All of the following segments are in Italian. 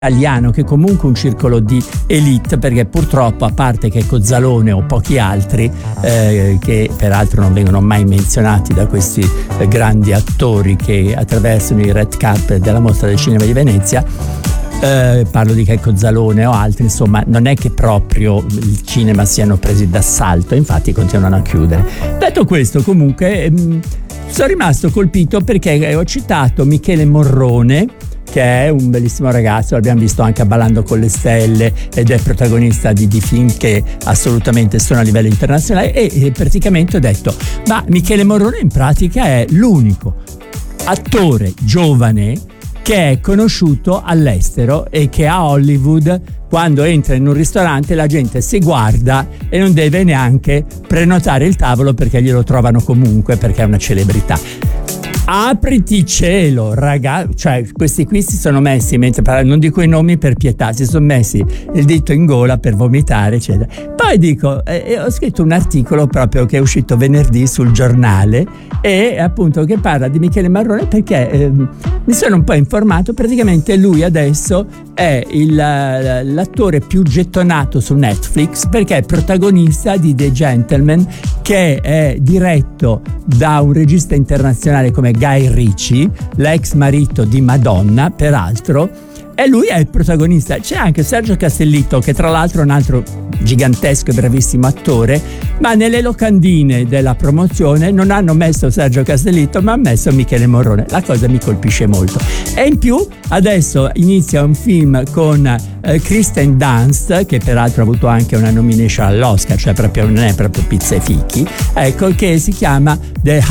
italiano, che è comunque un circolo di elite, perché purtroppo, a parte che Cozzalone o pochi altri che peraltro non vengono mai menzionati da questi grandi attori che attraversano i red carpet della Mostra del Cinema di Venezia, parlo di Checco Zalone o altri, insomma non è che proprio il cinema siano presi d'assalto, infatti continuano a chiudere. Detto questo, comunque sono rimasto colpito perché ho citato Michele Morrone, che è un bellissimo ragazzo, l'abbiamo visto anche a Ballando con le stelle ed è protagonista di film che assolutamente sono a livello internazionale, e praticamente ho detto, ma Michele Morrone in pratica è l'unico attore giovane che è conosciuto all'estero e che a Hollywood, quando entra in un ristorante, la gente si guarda e non deve neanche prenotare il tavolo perché glielo trovano comunque, perché è una celebrità. Apriti cielo, ragazzi, cioè questi qui si sono messi, mentre non dico i nomi per pietà, si sono messi il dito in gola per vomitare, eccetera. Poi dico, ho scritto un articolo proprio che è uscito venerdì sul Giornale, e appunto che parla di Michele Morrone, perché mi sono un po' informato. Praticamente lui adesso è l'attore più gettonato su Netflix, perché è protagonista di The Gentleman, che è diretto da un regista internazionale come Guy Ritchie, l'ex marito di Madonna peraltro, e lui è il protagonista. C'è anche Sergio Castellitto, che tra l'altro è un altro gigantesco e bravissimo attore, ma nelle locandine della promozione non hanno messo Sergio Castellitto, ma hanno messo Michele Morrone. La cosa mi colpisce molto. E in più adesso inizia un film con Kristen Dunst, che peraltro ha avuto anche una nomination all'Oscar, cioè proprio non è proprio pizza e fichi, ecco, che si chiama The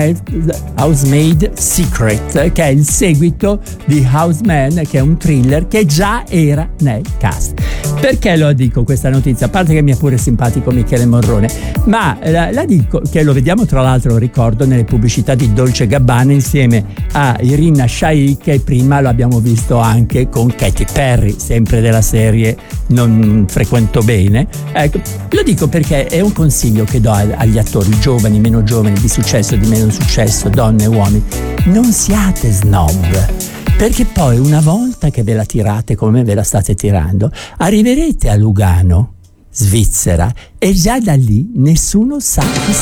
Housemaid Secret, che è il seguito di Houseman, che è un thriller che già era nel cast. Perché lo dico questa notizia? A parte che mi è pure simpatico Michele Morrone, ma la dico che lo vediamo, tra l'altro, ricordo, nelle pubblicità di Dolce & Gabbana insieme a Irina Shayk, e prima lo abbiamo visto anche con Katy Perry, sempre della serie Non frequento bene. Ecco, lo dico perché è un consiglio che do agli attori giovani, meno giovani, di successo, di meno successo, donne e uomini: non siate snob, perché poi una volta che ve la tirate come ve la state tirando, arriverete a Lugano, Svizzera, e già da lì nessuno sa chi